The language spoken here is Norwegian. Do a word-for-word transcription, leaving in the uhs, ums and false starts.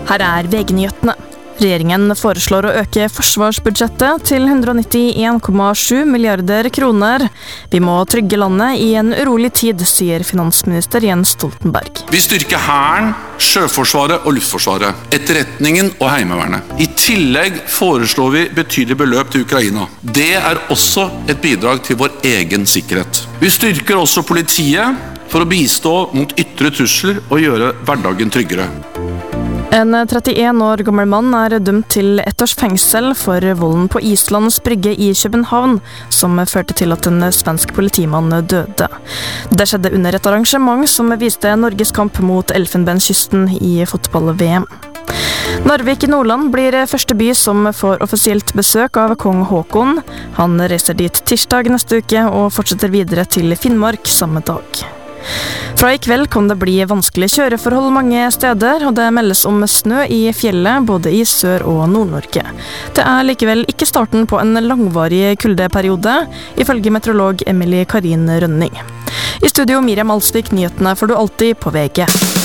Her er V G-nyhetene. Regjeringen foreslår å øke forsvarsbudsjettet til one hundred ninety-one komma sju milliarder kroner. Vi må trygge landet i en urolig tid, sier finansminister Jens Stoltenberg. Vi styrker Hæren, Sjøforsvaret og Luftforsvaret, etterretningen og Heimevernet. I tillegg foreslår vi betydelige beløp til Ukraina. Det er også et bidrag til vår egen sikkerhet. Vi styrker også politiet for å bistå mot ytre trusler og gjøre hverdagen tryggere. En trettien år gammel mann er dømt til ett års fengsel for volden på Islands brygge i København, som førte til at en svensk politimann døde. Det skjedde under et arrangement som viste Norges kamp mot Elfenbenskysten i fotball-V M. Narvik i Nordland blir første by som får offisielt besøk av kong Håkon. Han reiser dit tirsdag neste uke og fortsetter videre til Finnmark samme dag. Fra i kveld kan det bli vanskelige kjøreforhold mange steder, og det meldes om snø i fjellet både i Sør- og Nord-Norge. Det er likevel ikke starten på en langvarig kuldeperiode, ifølge meteorolog Emily Karin Rønning. I studio Miriam Alsvik, nyhetene får du alltid på V G.